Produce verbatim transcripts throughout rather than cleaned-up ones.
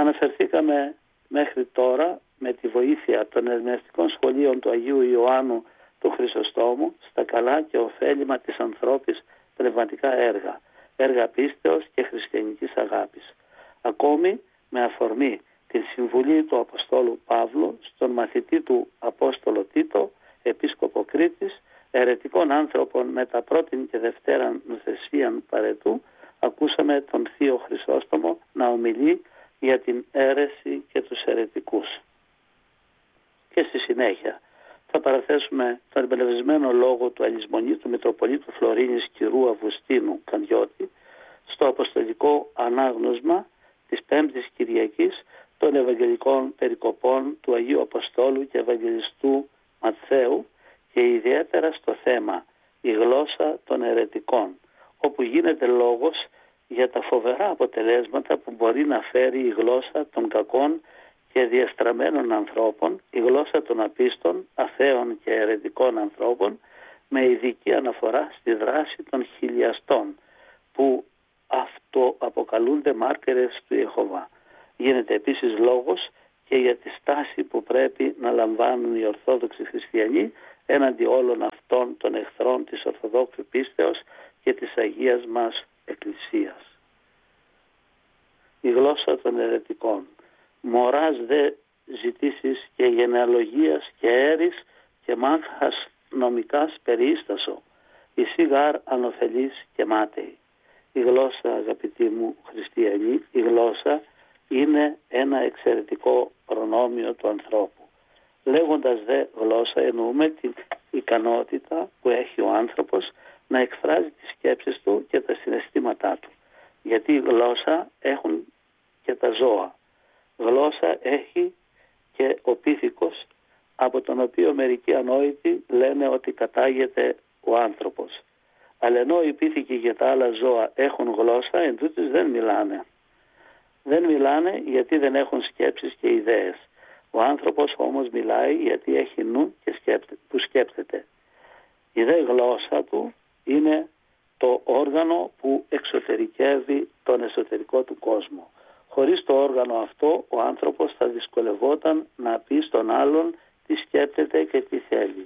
Αναφερθήκαμε μέχρι τώρα με τη βοήθεια των ερμηνευτικών σχολείων του Αγίου Ιωάννου του Χρυσοστόμου στα καλά και ωφέλιμα της ανθρώπης πνευματικά έργα, έργα πίστεως και χριστιανικής αγάπης. Ακόμη με αφορμή την συμβουλή του Αποστόλου Παύλου στον μαθητή του Απόστολο Τίτο, επίσκοπο Κρήτης, αιρετικών άνθρωπων μετά πρώτην και δευτέραν νουθεσίαν παρετού, ακούσαμε τον Θείο Χρυσόστομο να ομιλεί για την αίρεση και τους αιρετικούς. Και στη συνέχεια θα παραθέσουμε τον εμπνευσμένο λόγο του αλυσμονήτου Μητροπολίτου Φλωρίνης Κυρού Αυγουστίνου Κανδιώτη στο αποστολικό ανάγνωσμα της Πέμπτης Κυριακής των Ευαγγελικών Περικοπών του Αγίου Αποστόλου και Ευαγγελιστού Ματθαίου και ιδιαίτερα στο θέμα «Η γλώσσα των αιρετικών», όπου γίνεται λόγος για τα φοβερά αποτελέσματα που μπορεί να φέρει η γλώσσα των κακών και διαστραμμένων ανθρώπων, η γλώσσα των απίστων, αθέων και αιρετικών ανθρώπων, με ειδική αναφορά στη δράση των χιλιαστών, που αυτοαποκαλούνται μάρτυρες του Ιεχωβά. Γίνεται επίσης λόγος και για τη στάση που πρέπει να λαμβάνουν οι Ορθόδοξοι Χριστιανοί έναντι όλων αυτών των εχθρών της Ορθοδόξου πίστεως και της Αγίας μας Εκκλησίας. Η γλώσσα των αιρετικών. Μοράς δε ζητήσεις και γενεαλογίας και έρης και μάχας νομικάς περίστασο, η σιγάρ ανοφελής και μάταιη. Η γλώσσα, αγαπητοί μου χριστιανοί, η γλώσσα είναι ένα εξαιρετικό προνόμιο του ανθρώπου. Λέγοντας δε γλώσσα εννοούμε την ικανότητα που έχει ο άνθρωπος να εκφράζει τις σκέψεις του και τα συναισθήματά του. Γιατί γλώσσα έχουν και τα ζώα. Γλώσσα έχει και ο πίθηκος, από τον οποίο μερικοί ανόητοι λένε ότι κατάγεται ο άνθρωπος. Αλλά ενώ οι πίθηκοι για τα άλλα ζώα έχουν γλώσσα, εν τούτης δεν μιλάνε. Δεν μιλάνε γιατί δεν έχουν σκέψεις και ιδέες. Ο άνθρωπος όμως μιλάει γιατί έχει νου και σκέπτε, που σκέπτεται. Η δε γλώσσα του είναι το όργανο που εξωτερικεύει τον εσωτερικό του κόσμο. Χωρίς το όργανο αυτό ο άνθρωπος θα δυσκολευόταν να πει στον άλλον τι σκέπτεται και τι θέλει.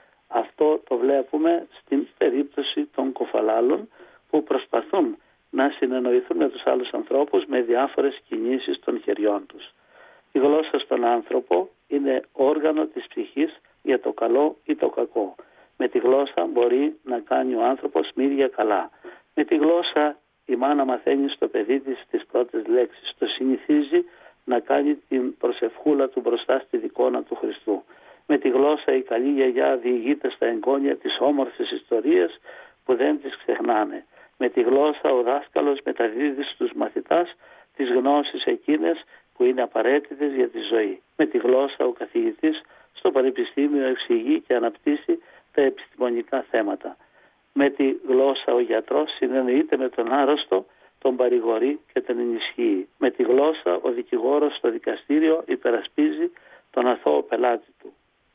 Αυτό το βλέπουμε στην περίπτωση των κοφαλάλων που προσπαθούν να συνεννοηθούν με τους άλλους ανθρώπους με διάφορες κινήσεις των χεριών τους. Η γλώσσα στον άνθρωπο είναι όργανο της ψυχής για το καλό ή το κακό. Με τη γλώσσα μπορεί να κάνει ο άνθρωπος μύρια καλά. Με τη γλώσσα η μάνα μαθαίνει στο παιδί της τις πρώτες λέξεις. Το συνηθίζει να κάνει την προσευχούλα του μπροστά στη εικόνα του Χριστού. Με τη γλώσσα η καλή γιαγιά διηγείται στα εγγόνια τις όμορφες ιστορίες που δεν τις ξεχνάνε. Με τη γλώσσα ο δάσκαλος μεταδίδει στους μαθητάς τις γνώσεις εκείνες που είναι απαραίτητες για τη ζωή. Με τη γλώσσα ο καθηγητής στο πανεπιστήμιο εξηγεί και αναπτύσσει τα επιστημονικά θέματα. Με τη γλώσσα ο γιατρός συνεννοείται με τον άρρωστο, τον παρηγορεί και τον ενισχύει. Με τη γλώσσα ο δικηγόρος στο δικαστήριο υπερασπίζει τον αθώο πελάτη του.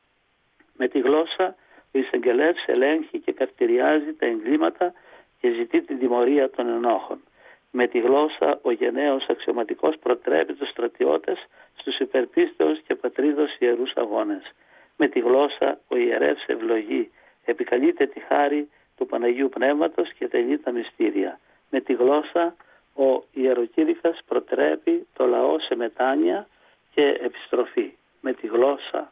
Με τη γλώσσα ο εισαγγελέας ελέγχει και καυτηριάζει τα εγκλήματα και ζητεί την τιμωρία των ενόχων. Με τη γλώσσα ο γενναίος αξιωματικός προτρέπει τους στρατιώτες στους υπερπίστεως και πατρίδος ιερούς αγώνες. Με τη γλώσσα ο ιερεύς ευλογεί, επικαλείται τη χάρη του Παναγίου Πνεύματος και τελεί τα μυστήρια. Με τη γλώσσα ο ιεροκήρυκας προτρέπει το λαό σε μετάνοια και επιστροφή. Με τη γλώσσα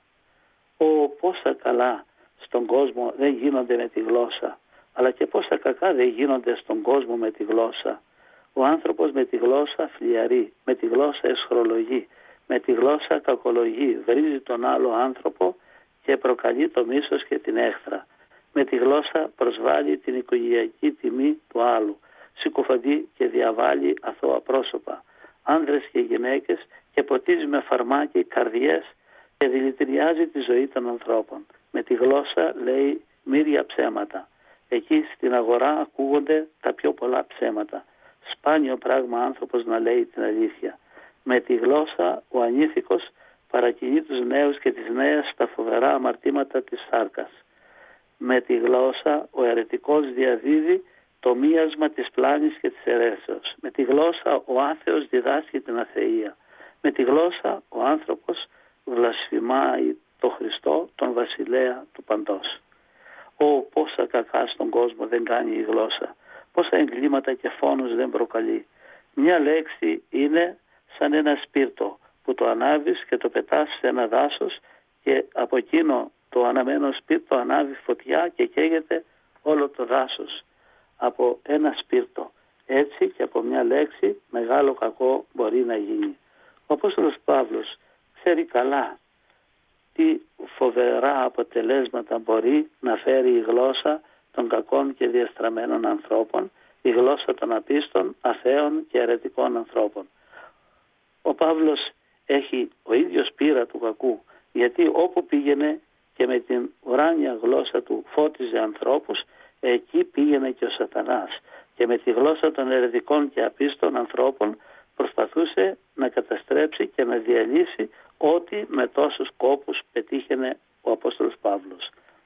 ο πόσα καλά στον κόσμο δεν γίνονται με τη γλώσσα, αλλά και πόσα κακά δεν γίνονται στον κόσμο με τη γλώσσα. Ο άνθρωπος με τη γλώσσα φλιαρεί, με τη γλώσσα εσχρολογεί, με τη γλώσσα κακολογεί, βρίζει τον άλλο άνθρωπο και προκαλεί το μίσος και την έχθρα. Με τη γλώσσα προσβάλλει την οικογενειακή τιμή του άλλου, συκοφαντεί και διαβάλλει αθώα πρόσωπα, άνδρες και γυναίκες, και ποτίζει με φαρμάκι καρδιές και δηλητηριάζει τη ζωή των ανθρώπων. Με τη γλώσσα λέει μύρια ψέματα. Εκεί στην αγορά ακούγονται τα πιο πολλά ψέματα. Σπάνιο πράγμα άνθρωπος να λέει την αλήθεια. Με τη γλώσσα ο ανήθικος παρακινεί τους νέους και τις νέες στα φοβερά αμαρτήματα της σάρκας. Με τη γλώσσα ο αιρετικός διαδίδει το μίασμα της πλάνης και της αιρέσεως. Με τη γλώσσα ο άθεος διδάσκει την αθεία. Με τη γλώσσα ο άνθρωπος βλασφημάει το Χριστό, τον βασιλέα του παντός. Ω, πόσα κακά στον κόσμο δεν κάνει η γλώσσα, πόσα εγκλήματα και φόνους δεν προκαλεί. Μια λέξη είναι σαν ένα σπίρτο που το ανάβεις και το πετάς σε ένα δάσος και από εκείνο το αναμένο σπίρτο ανάβει φωτιά και καίγεται όλο το δάσος από ένα σπίρτο. Έτσι και από μια λέξη μεγάλο κακό μπορεί να γίνει. Ο Απόστολος Παύλος ξέρει καλά τι φοβερά αποτελέσματα μπορεί να φέρει η γλώσσα των κακών και διαστραμμένων ανθρώπων, η γλώσσα των απίστων, αθέων και αιρετικών ανθρώπων. Ο Παύλος έχει ο ίδιος πείρα του κακού, γιατί όπου πήγαινε και με την ουράνια γλώσσα του φώτιζε ανθρώπους, εκεί πήγαινε και ο Σατανάς και με τη γλώσσα των αιρετικών και απίστων ανθρώπων προσπαθούσε να καταστρέψει και να διαλύσει ό,τι με τόσους κόπους πετύχαινε ο Απόστολος Παύλος.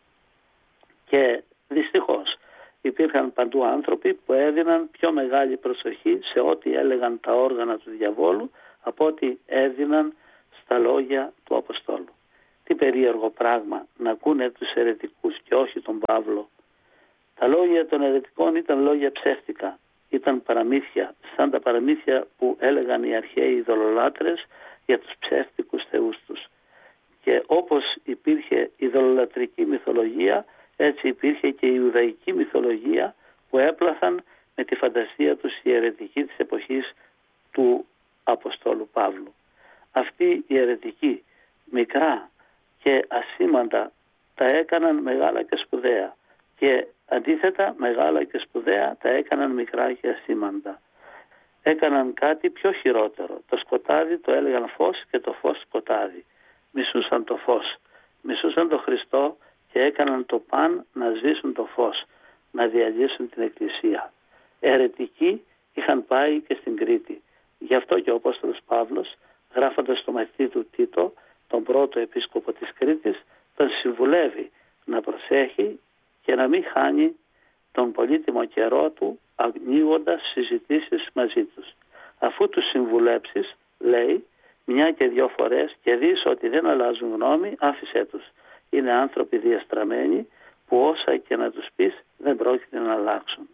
Και δυστυχώς υπήρχαν παντού άνθρωποι που έδιναν πιο μεγάλη προσοχή σε ό,τι έλεγαν τα όργανα του διαβόλου από ό,τι έδιναν στα λόγια του Αποστόλου. Τι περίεργο πράγμα να ακούνε τους αιρετικούς και όχι τον Παύλο. Τα λόγια των αιρετικών ήταν λόγια ψεύτικα, ήταν παραμύθια, σαν τα παραμύθια που έλεγαν οι αρχαίοι ειδωλολάτρες για τους ψεύτικους θεούς τους. Και όπως υπήρχε η ειδωλολατρική μυθολογία, έτσι υπήρχε και η Ιουδαϊκή μυθολογία που έπλαθαν με τη φαντασία τους οι αιρετικοί της εποχής του Αποστόλου Παύλου. Αυτοί οι αιρετικοί μικρά και ασήμαντα τα έκαναν μεγάλα και σπουδαία και αντίθετα μεγάλα και σπουδαία τα έκαναν μικρά και ασήμαντα. Έκαναν κάτι πιο χειρότερο. Το σκοτάδι το έλεγαν φως και το φως σκοτάδι. Μισούσαν το φως, μισούσαν το Χριστό και έκαναν το παν να σβήσουν το φως, να διαλύσουν την Εκκλησία. Αιρετικοί είχαν πάει και στην Κρήτη. Γι' αυτό και ο Απόστολος Παύλος, γράφοντας στο μαθητή του Τίτο, τον πρώτο επίσκοπο της Κρήτης, τον συμβουλεύει να προσέχει και να μην χάνει τον πολύτιμο καιρό του ανοίγοντας συζητήσεις μαζί τους. Αφού τους συμβουλέψεις, λέει, μια και δυο φορές και δεις ότι δεν αλλάζουν γνώμη, άφησέ τους. Είναι άνθρωποι διαστραμμένοι που όσα και να τους πεις δεν πρόκειται να αλλάξουν.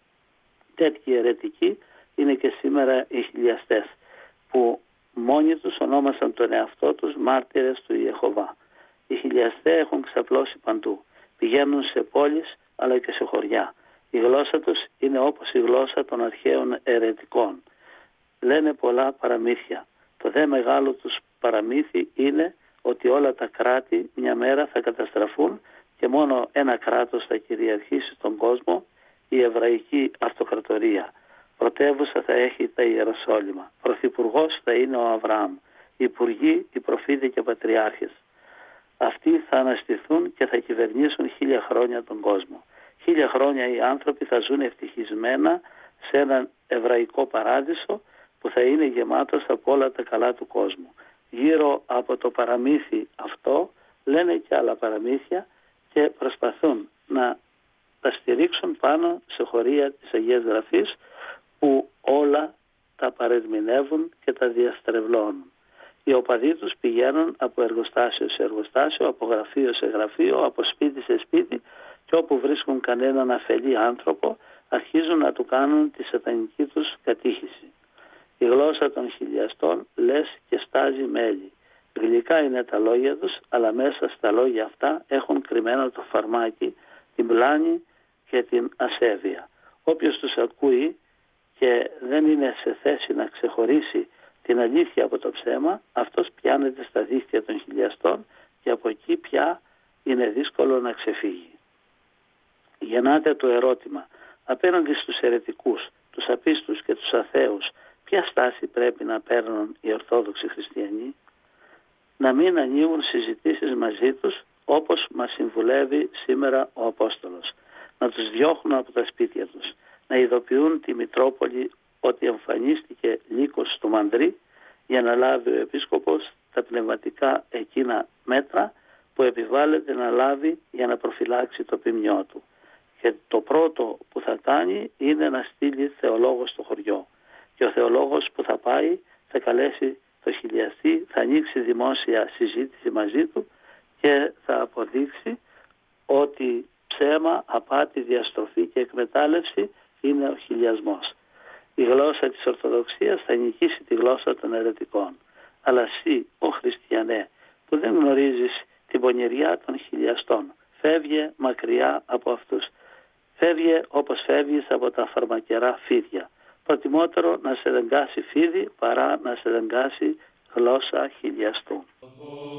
Τέτοιοι αιρετικοί είναι και σήμερα οι χιλιαστές που μόνοι τους ονόμασαν τον εαυτό τους μάρτυρες του Ιεχωβά. Οι χιλιαστές έχουν ξαπλώσει παντού. Πηγαίνουν σε πόλεις αλλά και σε χωριά. Η γλώσσα τους είναι όπως η γλώσσα των αρχαίων αιρετικών. Λένε πολλά παραμύθια. Το δε μεγάλο τους παραμύθι είναι ότι όλα τα κράτη μια μέρα θα καταστραφούν και μόνο ένα κράτος θα κυριαρχήσει στον κόσμο, η Εβραϊκή Αυτοκρατορία. Πρωτεύουσα θα έχει τα Ιεροσόλυμα. Πρωθυπουργός θα είναι ο Αβραάμ. Υπουργοί, οι προφήτες και πατριάρχες. Αυτοί θα αναστηθούν και θα κυβερνήσουν χίλια χρόνια τον κόσμο. Χίλια χρόνια οι άνθρωποι θα ζουν ευτυχισμένα σε έναν εβραϊκό παράδεισο που θα είναι γεμάτος από όλα τα καλά του κόσμου. Γύρω από το παραμύθι αυτό λένε και άλλα παραμύθια και προσπαθούν να τα στηρίξουν πάνω σε χωρία της Αγίας Γραφής που όλα τα παρερμηνεύουν και τα διαστρεβλώνουν. Οι οπαδοί τους πηγαίνουν από εργοστάσιο σε εργοστάσιο, από γραφείο σε γραφείο, από σπίτι σε σπίτι και όπου βρίσκουν κανέναν αφελή άνθρωπο αρχίζουν να του κάνουν τη σατανική τους κατήχηση. Η γλώσσα των χιλιαστών λες και στάζει μέλι. Γλυκά είναι τα λόγια τους, αλλά μέσα στα λόγια αυτά έχουν κρυμμένο το φαρμάκι, την πλάνη και την ασέβεια. Όποιος τους ακούει και δεν είναι σε θέση να ξεχωρίσει την αλήθεια από το ψέμα, αυτός πιάνεται στα δίχτυα των χιλιαστών και από εκεί πια είναι δύσκολο να ξεφύγει. Γεννάται το ερώτημα, απέναντι στους αιρετικούς, τους απίστους και τους αθέους, ποια στάση πρέπει να παίρνουν οι Ορθόδοξοι Χριστιανοί? Να μην ανοίγουν συζητήσεις μαζί τους όπως μας συμβουλεύει σήμερα ο Απόστολος. Να τους διώχνουν από τα σπίτια τους. Να ειδοποιούν τη Μητρόπολη ότι εμφανίστηκε λύκος στο μανδρί για να λάβει ο Επίσκοπος τα πνευματικά εκείνα μέτρα που επιβάλλεται να λάβει για να προφυλάξει το ποιμνιό του. Και το πρώτο που θα κάνει είναι να στείλει θεολόγο στο χωριό. Και ο θεολόγος που θα πάει θα καλέσει το χιλιαστή θα ανοίξει δημόσια συζήτηση μαζί του και θα αποδείξει ότι ψέμα, απάτη, διαστροφή και εκμετάλλευση είναι ο χιλιασμός. Η γλώσσα της Ορθοδοξίας θα νικήσει τη γλώσσα των αιρετικών. Αλλά εσύ, ο χριστιανέ, που δεν γνωρίζεις την πονηριά των χιλιαστών, φεύγε μακριά από αυτούς. Φεύγε όπως φεύγεις από τα φαρμακερά φίδια. Προτιμότερο να σε δεγκάσει φίδι παρά να σε δεγκάσει γλώσσα χιλιαστού.